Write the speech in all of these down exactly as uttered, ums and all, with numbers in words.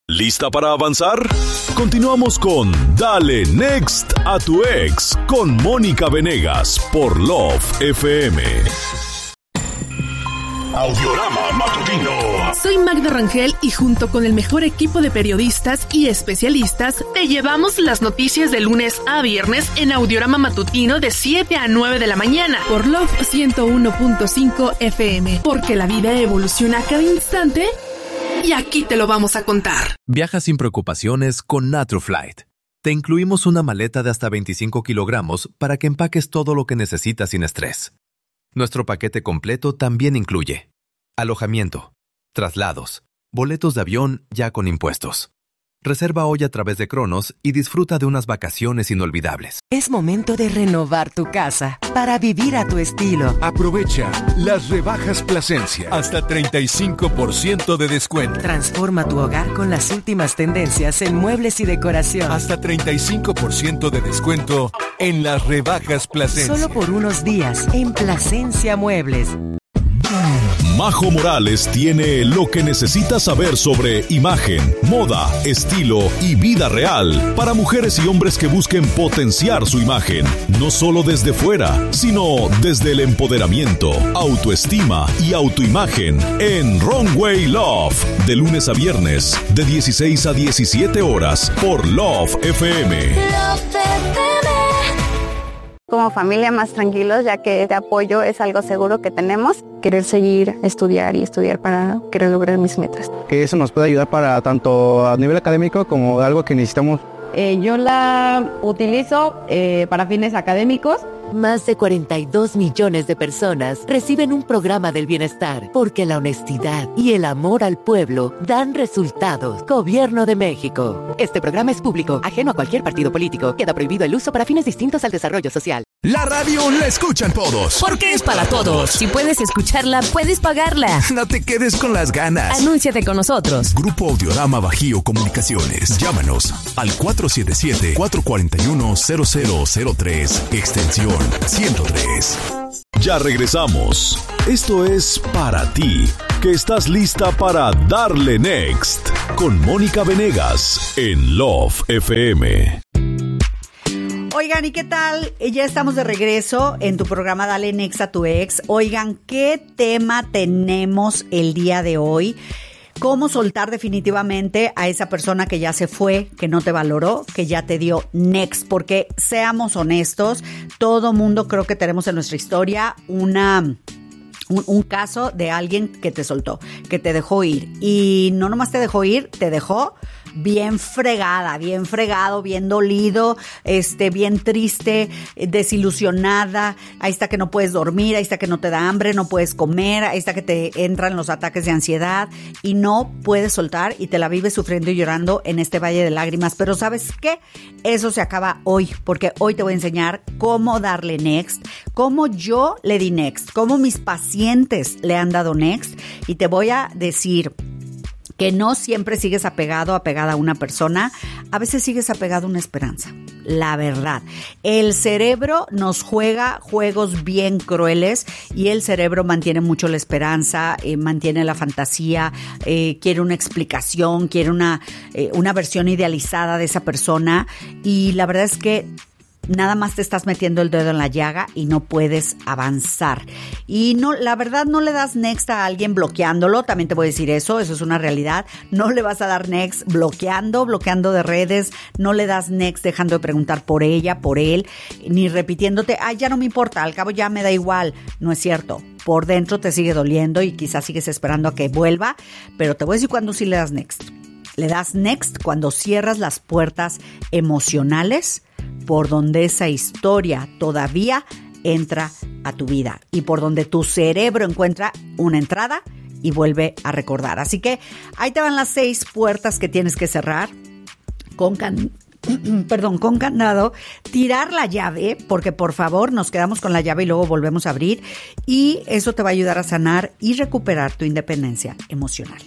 ¿Lista para avanzar? Continuamos con Dale Next a tu ex con Mónica Venegas por Love F M. Audiorama Matutino. Soy Magda Rangel y junto con el mejor equipo de periodistas y especialistas te llevamos las noticias de lunes a viernes en Audiorama Matutino de siete a nueve de la mañana por Love ciento uno punto cinco F M, porque la vida evoluciona a cada instante y aquí te lo vamos a contar. Viaja sin preocupaciones con Naturflight. Te incluimos una maleta de hasta veinticinco kilogramos para que empaques todo lo que necesitas sin estrés. Nuestro paquete completo también incluye alojamiento, traslados, boletos de avión ya con impuestos. Reserva hoy a través de Cronos y disfruta de unas vacaciones inolvidables. Es momento de renovar tu casa para vivir a tu estilo. Aprovecha las rebajas Plasencia. Hasta treinta y cinco por ciento de descuento. Transforma tu hogar con las últimas tendencias en muebles y decoración. Hasta treinta y cinco por ciento de descuento en las rebajas Plasencia. Solo por unos días en Plasencia Muebles. Majo Morales tiene lo que necesitas saber sobre imagen, moda, estilo y vida real para mujeres y hombres que busquen potenciar su imagen, no solo desde fuera, sino desde el empoderamiento, autoestima y autoimagen en Runway Love, de lunes a viernes, de dieciséis a diecisiete horas por Love F M. Love F M. Como familia más tranquilos, ya que este apoyo es algo seguro que tenemos. Querer seguir, estudiar y estudiar para querer lograr mis metas. Que eso nos puede ayudar para tanto a nivel académico como algo que necesitamos. Eh, yo la utilizo eh, para fines académicos. Más de cuarenta y dos millones de personas reciben un programa del bienestar porque la honestidad y el amor al pueblo dan resultados. Gobierno de México. Este programa es público, ajeno a cualquier partido político. Queda prohibido el uso para fines distintos al desarrollo social. La radio la escuchan todos. Porque es para todos. Si puedes escucharla, puedes pagarla. No te quedes con las ganas. Anúnciate con nosotros. Grupo Audiorama Bajío Comunicaciones. Llámanos al cuatro siete siete, cuatro cuatro uno, cero cero cero tres, extensión ciento tres. Ya regresamos. Esto es para ti, que estás lista para darle next con Mónica Venegas en Love F M. Oigan, ¿y qué tal? Ya estamos de regreso en tu programa Dale Next a tu ex. Oigan, ¿qué tema tenemos el día de hoy? ¿Cómo soltar definitivamente a esa persona que ya se fue, que no te valoró, que ya te dio next? Porque seamos honestos, todo mundo creo que tenemos en nuestra historia una... Un, un caso de alguien que te soltó, que te dejó ir. Y no nomás te dejó ir, te dejó bien fregada, bien fregado, bien dolido, este, bien triste, desilusionada. Ahí está que no puedes dormir, ahí está que no te da hambre, no puedes comer, ahí está que te entran los ataques de ansiedad y no puedes soltar y te la vives sufriendo y llorando en este valle de lágrimas. Pero ¿sabes qué? Eso se acaba hoy, porque hoy te voy a enseñar cómo darle next, cómo yo le di next, cómo mis pacientes le han dado next, y te voy a decir que no siempre sigues apegado, apegada a una persona, a veces sigues apegado a una esperanza. La verdad, el cerebro nos juega juegos bien crueles y el cerebro mantiene mucho la esperanza, eh, mantiene la fantasía, eh, quiere una explicación, quiere una, eh, una versión idealizada de esa persona, y la verdad es que nada más te estás metiendo el dedo en la llaga y no puedes avanzar. Y no, la verdad, no le das next a alguien bloqueándolo, también te voy a decir eso, eso es una realidad. No le vas a dar next bloqueando, bloqueando de redes, no le das next dejando de preguntar por ella, por él, ni repitiéndote, ay, ya no me importa, al cabo ya me da igual. No es cierto, por dentro te sigue doliendo y quizás sigues esperando a que vuelva, pero te voy a decir cuándo sí le das next. Le das next cuando cierras las puertas emocionales por donde esa historia todavía entra a tu vida y por donde tu cerebro encuentra una entrada y vuelve a recordar. Así que ahí te van las seis puertas que tienes que cerrar con can... perdón, con candado, tirar la llave, porque por favor nos quedamos con la llave y luego volvemos a abrir, y eso te va a ayudar a sanar y recuperar tu independencia emocional.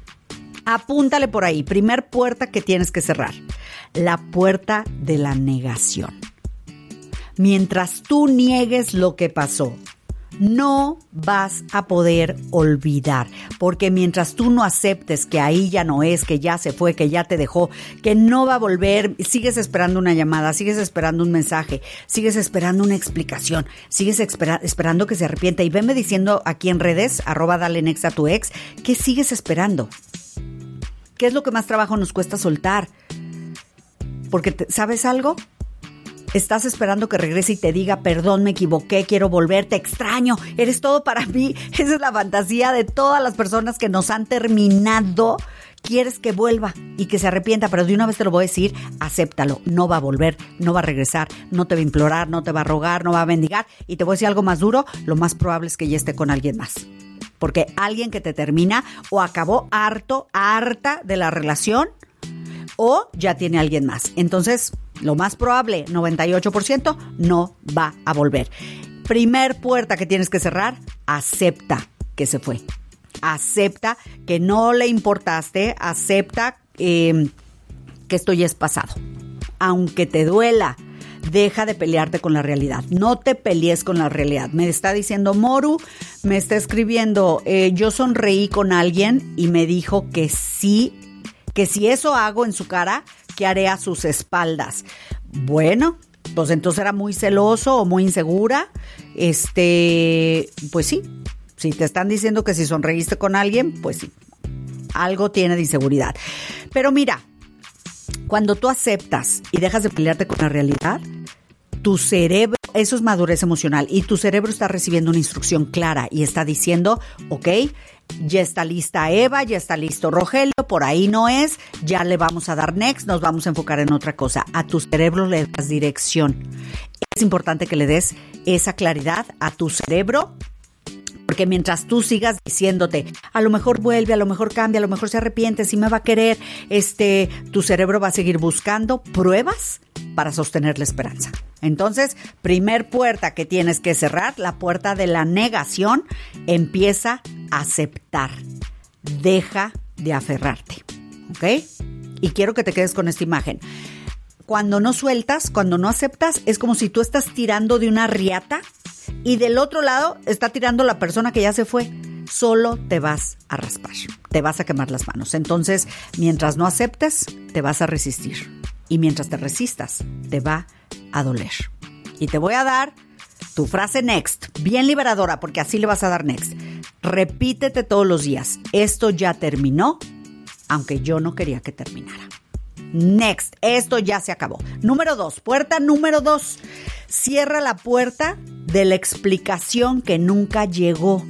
Apúntale por ahí. Primer puerta que tienes que cerrar. La puerta de la negación. Mientras tú niegues lo que pasó, no vas a poder olvidar, porque mientras tú no aceptes que ahí ya no es, que ya se fue, que ya te dejó, que no va a volver, sigues esperando una llamada, sigues esperando un mensaje, sigues esperando una explicación, sigues espera- esperando que se arrepienta. Y venme diciendo aquí en redes, arroba dale next a tu ex, ¿qué sigues esperando? ¿Qué es lo que más trabajo nos cuesta soltar? Porque, te, ¿sabes algo? Estás esperando que regrese y te diga, perdón, me equivoqué, quiero volver, te extraño, eres todo para mí. Esa es la fantasía de todas las personas que nos han terminado. Quieres que vuelva y que se arrepienta, pero de una vez te lo voy a decir, acéptalo. No va a volver, no va a regresar, no te va a implorar, no te va a rogar, no va a mendigar. Y te voy a decir algo más duro, lo más probable es que ya esté con alguien más. Porque alguien que te termina o acabó harto, harta de la relación o ya tiene alguien más. Entonces, lo más probable, noventa y ocho por ciento, no va a volver. Primer puerta que tienes que cerrar, acepta que se fue. Acepta que no le importaste, acepta eh, que esto ya es pasado. Aunque te duela, deja de pelearte con la realidad. No te pelees con la realidad. Me está diciendo Moru, me está escribiendo, eh, yo sonreí con alguien y me dijo que sí, que si eso hago en su cara, ¿qué haré a sus espaldas? Bueno, pues entonces era muy celoso o muy insegura. Este, pues sí, si te están diciendo que si sonreíste con alguien, pues sí, algo tiene de inseguridad. Pero mira, cuando tú aceptas y dejas de pelearte con la realidad, tu cerebro, eso es madurez emocional, y tu cerebro está recibiendo una instrucción clara y está diciendo, ok, ya está lista Eva, ya está listo Rogelio, por ahí no es, ya le vamos a dar next, nos vamos a enfocar en otra cosa. A tu cerebro le das dirección. Es importante que le des esa claridad a tu cerebro, porque mientras tú sigas diciéndote, a lo mejor vuelve, a lo mejor cambia, a lo mejor se arrepiente, si me va a querer, este, tu cerebro va a seguir buscando pruebas para sostener la esperanza. Entonces, primer puerta que tienes que cerrar, la puerta de la negación, empieza a aceptar. Deja de aferrarte, ¿ok? Y quiero que te quedes con esta imagen. Cuando no sueltas, cuando no aceptas, es como si tú estás tirando de una riata y del otro lado está tirando la persona que ya se fue. Solo te vas a raspar, te vas a quemar las manos. Entonces, mientras no aceptes, te vas a resistir. Y mientras te resistas, te va a doler. Y te voy a dar tu frase next, bien liberadora, porque así le vas a dar next. Repítete todos los días. Esto ya terminó, aunque yo no quería que terminara. Next, esto ya se acabó. Número dos, puerta número dos. Cierra la puerta de la explicación que nunca llegó.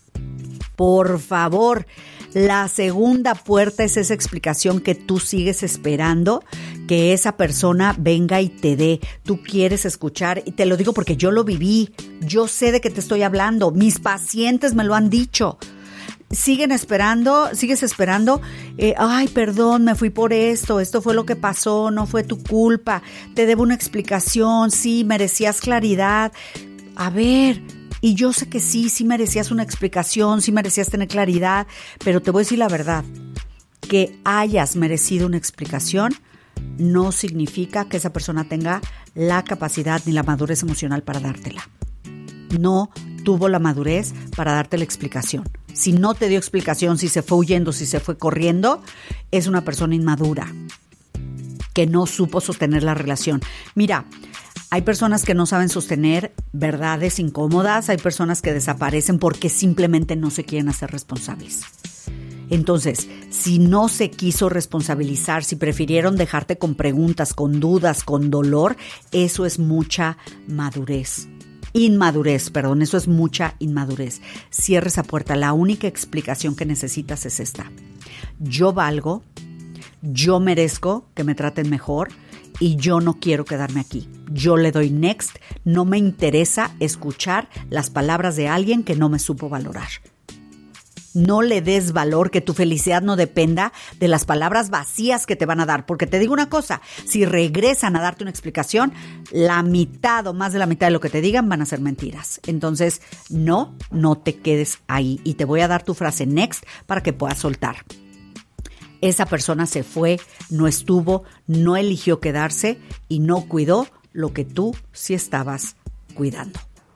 Por favor, la segunda puerta es esa explicación que tú sigues esperando que esa persona venga y te dé. Tú quieres escuchar, y te lo digo porque yo lo viví. Yo sé de qué te estoy hablando. Mis pacientes me lo han dicho. Siguen esperando, sigues esperando, eh, ay, perdón, me fui por esto, esto fue lo que pasó, no fue tu culpa, te debo una explicación, sí, merecías claridad. A ver, y yo sé que sí, sí merecías una explicación, sí merecías tener claridad, pero te voy a decir la verdad, que hayas merecido una explicación no significa que esa persona tenga la capacidad ni la madurez emocional para dártela. No tuvo la madurez para darte la explicación. Si no te dio explicación, si se fue huyendo, si se fue corriendo, es una persona inmadura que no supo sostener la relación. Mira, hay personas que no saben sostener verdades incómodas, hay personas que desaparecen porque simplemente no se quieren hacer responsables. Entonces, si no se quiso responsabilizar, si prefirieron dejarte con preguntas, con dudas, con dolor, eso es mucha madurez. Inmadurez, perdón, eso es mucha inmadurez. Cierra esa puerta. La única explicación que necesitas es esta. Yo valgo, yo merezco que me traten mejor y yo no quiero quedarme aquí. Yo le doy next. No me interesa escuchar las palabras de alguien que no me supo valorar. No le des valor, que tu felicidad no dependa de las palabras vacías que te van a dar. Porque te digo una cosa, si regresan a darte una explicación, la mitad o más de la mitad de lo que te digan van a ser mentiras. Entonces, no, no te quedes ahí. Y te voy a dar tu frase next para que puedas soltar. Esa persona se fue, no estuvo, no eligió quedarse y no cuidó lo que tú sí estabas cuidando.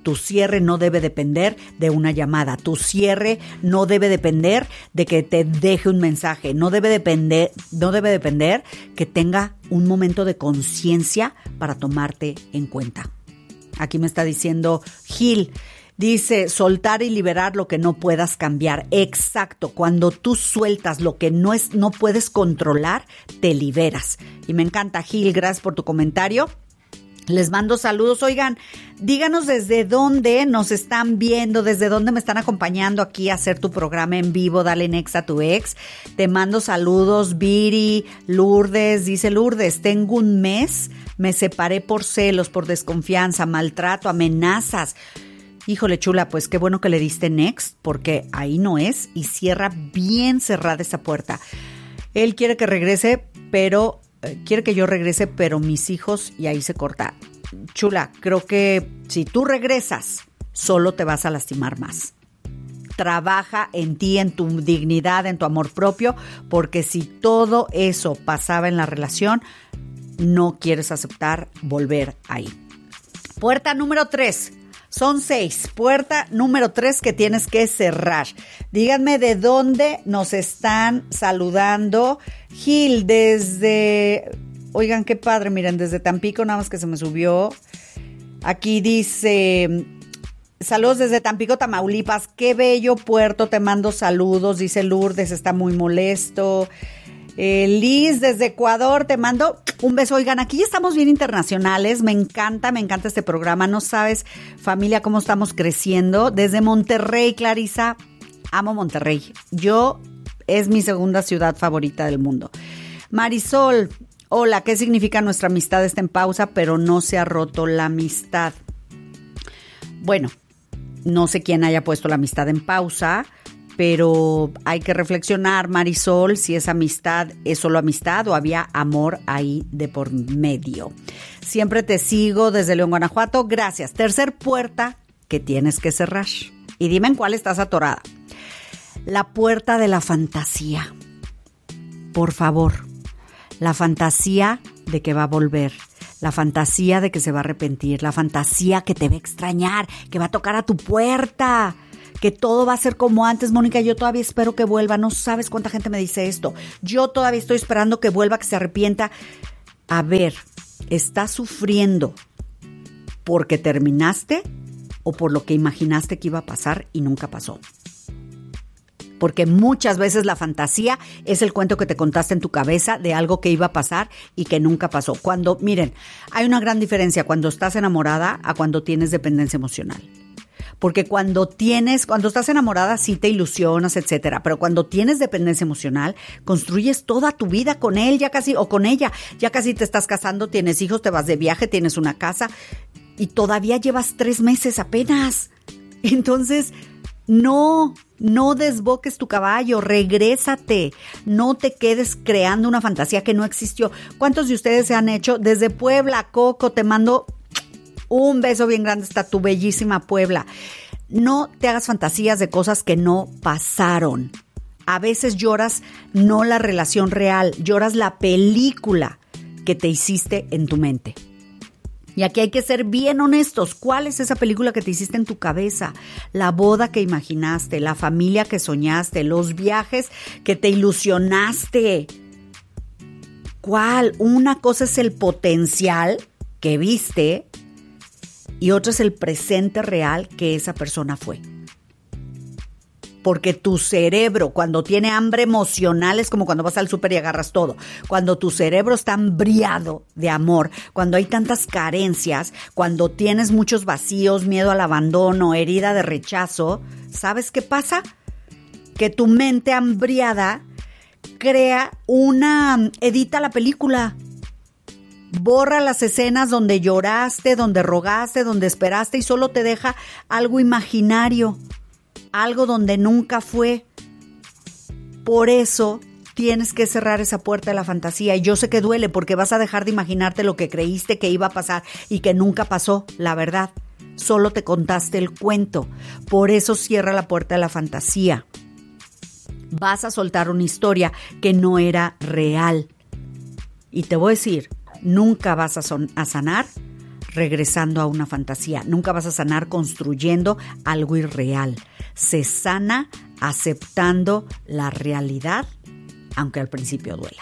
Tu cierre no debe depender de una llamada. Tu cierre no debe depender de que te deje un mensaje. No debe depender, no debe depender que tenga un momento de conciencia para tomarte en cuenta. Aquí me está diciendo Gil, dice, soltar y liberar lo que no puedas cambiar. Exacto, cuando tú sueltas lo que no es, no puedes controlar, te liberas. Y me encanta, Gil, gracias por tu comentario. Les mando saludos. Oigan, díganos desde dónde nos están viendo, desde dónde me están acompañando aquí a hacer tu programa en vivo. Dale Next a tu ex. Te mando saludos, Viri, Lourdes. Dice Lourdes, tengo un mes, me separé por celos, por desconfianza, maltrato, amenazas. Híjole, chula, pues qué bueno que le diste Next, porque ahí no es, y cierra bien cerrada esa puerta. Él quiere que regrese, pero... quiere que yo regrese, pero mis hijos, y ahí se corta. Chula, creo que si tú regresas, solo te vas a lastimar más. Trabaja en ti, en tu dignidad, en tu amor propio, porque si todo eso pasaba en la relación, no quieres aceptar volver ahí. Puerta número tres. Son seis. Puerta número tres que tienes que cerrar. Díganme de dónde nos están saludando. Gil, desde... Oigan, qué padre, miren, desde Tampico, nada más que se me subió. Aquí dice... Saludos desde Tampico, Tamaulipas. Qué bello puerto, te mando saludos. Dice Lourdes, está muy molesto. Eh, Liz, desde Ecuador, te mando un beso. Oigan, aquí estamos bien internacionales. Me encanta, me encanta este programa. No sabes, familia, cómo estamos creciendo. Desde Monterrey, Clarisa. Amo Monterrey. Yo, es mi segunda ciudad favorita del mundo. Marisol, hola, ¿qué significa nuestra amistad está en pausa, pero no se ha roto la amistad? Bueno, no sé quién haya puesto la amistad en pausa, pero hay que reflexionar, Marisol, si esa amistad es solo amistad o había amor ahí de por medio. Siempre te sigo desde León, Guanajuato. Gracias. Tercer puerta que tienes que cerrar. Y dime en cuál estás atorada. La puerta de la fantasía. Por favor, la fantasía de que va a volver. La fantasía de que se va a arrepentir. La fantasía que te va a extrañar, que va a tocar a tu puerta. Que todo va a ser como antes, Mónica, yo todavía espero que vuelva. No sabes cuánta gente me dice esto. Yo todavía estoy esperando que vuelva, que se arrepienta. A ver, ¿estás sufriendo porque terminaste o por lo que imaginaste que iba a pasar y nunca pasó? Porque muchas veces la fantasía es el cuento que te contaste en tu cabeza de algo que iba a pasar y que nunca pasó. Cuando, miren, hay una gran diferencia cuando estás enamorada a cuando tienes dependencia emocional. Porque cuando tienes, cuando estás enamorada sí te ilusionas, etcétera, pero cuando tienes dependencia emocional, construyes toda tu vida con él, ya casi, o con ella, ya casi te estás casando, tienes hijos, te vas de viaje, tienes una casa y todavía llevas tres meses apenas. Entonces, no, no desboques tu caballo, regrésate, no te quedes creando una fantasía que no existió. ¿Cuántos de ustedes se han hecho? Desde Puebla, Coco, te mando un beso bien grande hasta tu bellísima Puebla. No te hagas fantasías de cosas que no pasaron. A veces lloras no la relación real, lloras la película que te hiciste en tu mente. Y aquí hay que ser bien honestos. ¿Cuál es esa película que te hiciste en tu cabeza? La boda que imaginaste, la familia que soñaste, los viajes que te ilusionaste. ¿Cuál? Una cosa es el potencial que viste y otra es el presente real que esa persona fue. Porque tu cerebro, cuando tiene hambre emocional, es como cuando vas al súper y agarras todo. Cuando tu cerebro está hambriado de amor, cuando hay tantas carencias, cuando tienes muchos vacíos, miedo al abandono, herida de rechazo, ¿sabes qué pasa? Que tu mente hambriada crea una... edita la película. Borra las escenas donde lloraste, donde rogaste, donde esperaste y solo te deja algo imaginario. Algo donde nunca fue. Por eso tienes que cerrar esa puerta de la fantasía. Y yo sé que duele porque vas a dejar de imaginarte lo que creíste que iba a pasar y que nunca pasó, la verdad. Solo te contaste el cuento. Por eso cierra la puerta de la fantasía. Vas a soltar una historia que no era real. Y te voy a decir, nunca vas a, son- a sanar regresando a una fantasía. Nunca vas a sanar construyendo algo irreal. Se sana aceptando la realidad, aunque al principio duela.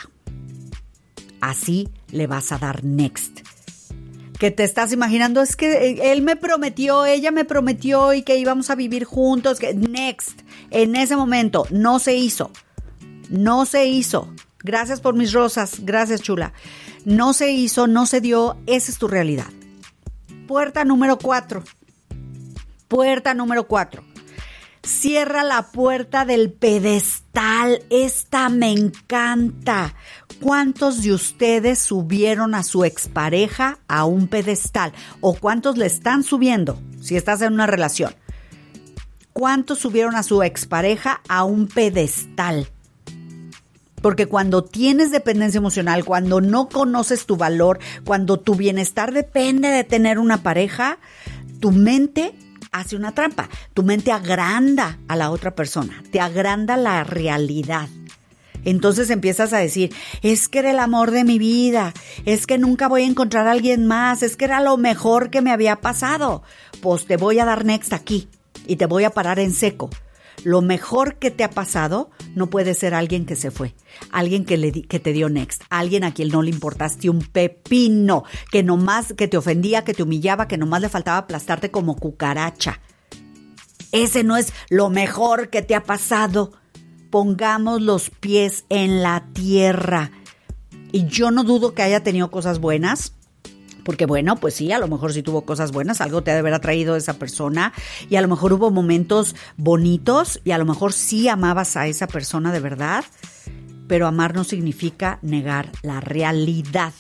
Así le vas a dar next. Que te estás imaginando, es que él me prometió, ella me prometió y que íbamos a vivir juntos. Que next. En ese momento no se hizo. No se hizo. Gracias por mis rosas. Gracias, chula. No se hizo, no se dio. Esa es tu realidad. Puerta número cuatro. Puerta número cuatro. Cierra la puerta del pedestal. Esta me encanta. ¿Cuántos de ustedes subieron a su expareja a un pedestal? ¿O cuántos le están subiendo si estás en una relación? ¿Cuántos subieron a su expareja a un pedestal? Porque cuando tienes dependencia emocional, cuando no conoces tu valor, cuando tu bienestar depende de tener una pareja, tu mente hace una trampa. Tu mente agranda a la otra persona, te agranda la realidad. Entonces empiezas a decir, es que era el amor de mi vida, es que nunca voy a encontrar a alguien más, es que era lo mejor que me había pasado. Pues te voy a dar next aquí y te voy a parar en seco. Lo mejor que te ha pasado no puede ser alguien que se fue, alguien que, le di, que te dio next, alguien a quien no le importaste un pepino, que nomás, que te ofendía, que te humillaba, que nomás le faltaba aplastarte como cucaracha. Ese no es lo mejor que te ha pasado. Pongamos los pies en la tierra. Y yo no dudo que haya tenido cosas buenas, porque bueno, pues sí, a lo mejor sí tuvo cosas buenas, algo te ha de haber atraído esa persona, y a lo mejor hubo momentos bonitos, y a lo mejor sí amabas a esa persona de verdad, pero amar no significa negar la realidad.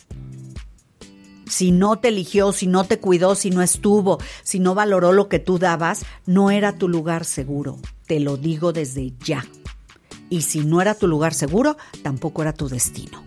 Si no te eligió, si no te cuidó, si no estuvo, si no valoró lo que tú dabas, no era tu lugar seguro. Te lo digo desde ya. Y si no era tu lugar seguro, tampoco era tu destino.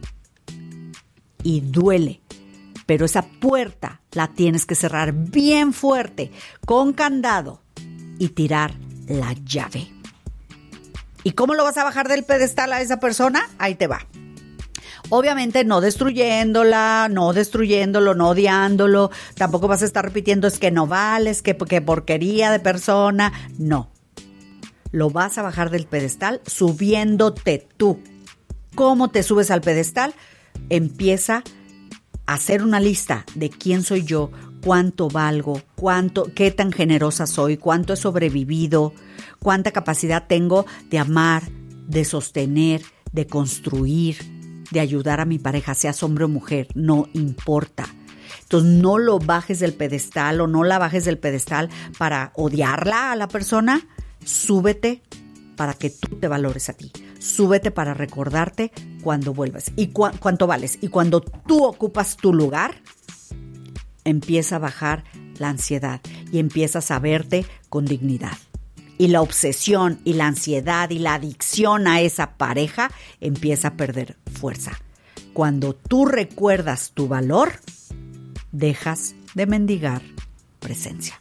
Y duele, pero esa puerta la tienes que cerrar bien fuerte, con candado, y tirar la llave. ¿Y cómo lo vas a bajar del pedestal a esa persona? Ahí te va. Obviamente no destruyéndola, no destruyéndolo, no odiándolo. Tampoco vas a estar repitiendo es que no vales, que, que porquería de persona. No. Lo vas a bajar del pedestal subiéndote tú. ¿Cómo te subes al pedestal? Empieza a hacer una lista de quién soy yo, cuánto valgo, cuánto, qué tan generosa soy, cuánto he sobrevivido, cuánta capacidad tengo de amar, de sostener, de construir, de ayudar a mi pareja, seas hombre o mujer, no importa. Entonces no lo bajes del pedestal o no la bajes del pedestal para odiarla a la persona. Súbete para que tú te valores a ti. Súbete para recordarte cuando vuelvas y cu- cuánto vales. Y cuando tú ocupas tu lugar, empieza a bajar la ansiedad y empiezas a verte con dignidad. Y la obsesión y la ansiedad y la adicción a esa pareja empieza a perder fuerza. Cuando tú recuerdas tu valor, dejas de mendigar presencia.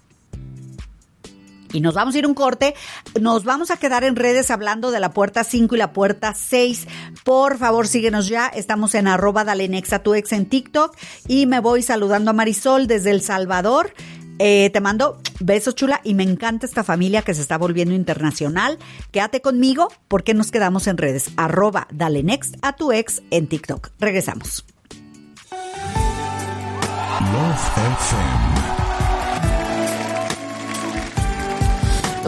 Y nos vamos a ir a un corte, nos vamos a quedar en redes hablando de la puerta cinco y la puerta seis. Por favor, síguenos ya, estamos en arroba dale next a tu ex en TikTok y me voy saludando a Marisol desde El Salvador. Eh, te mando besos, chula, y me encanta esta familia que se está volviendo internacional. Quédate conmigo porque nos quedamos en redes, arroba dale next a tu ex en TikTok. Regresamos. Love F M